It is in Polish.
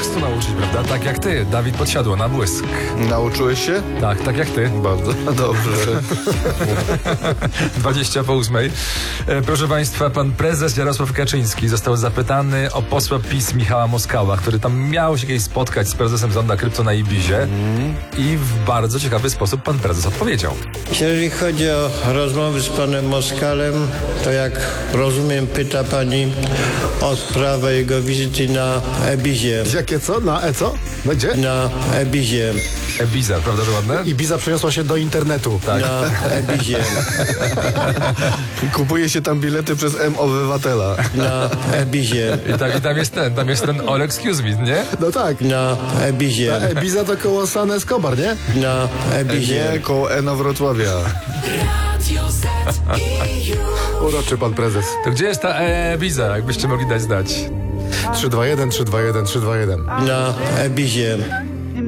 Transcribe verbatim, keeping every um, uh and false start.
tekstu nauczyć, prawda? Tak jak ty, Dawid Podsiadło, na błysk. Nauczyłeś się? Tak, tak jak ty. Bardzo dobrze. dwadzieścia po ósmej. E, proszę państwa, pan prezes Jarosław Kaczyński został zapytany o posła PiS Michała Moskała, który tam miał się kiedyś spotkać z prezesem Zonda Krypto na Ibizie mm. i w bardzo ciekawy sposób pan prezes odpowiedział. Jeżeli chodzi o rozmowy z panem Moskalem, to jak rozumiem, pyta pani o sprawę jego wizyty na Ebizie. Jakie co? Na E co? No gdzie? Na Ebizie. Ebiza, prawda, że ładne? Ibiza przeniosła się do internetu. Tak. Na Ebizie. Kupuje się tam bilety przez M-Obywatela. Na Ebizie. I tam, I tam jest ten, tam jest ten all excuse me, nie? No tak. Na Ebizie. Ta Ebiza to koło San Escobar, nie? Na Ebizie. Nie, koło Eno Wrocławia. Uroczy pan prezes. To gdzie jest ta Ebiza, jakbyście mogli dać znać? trzy dwa jeden, trzy dwa jeden, trzy dwa jeden. Na Ebizie.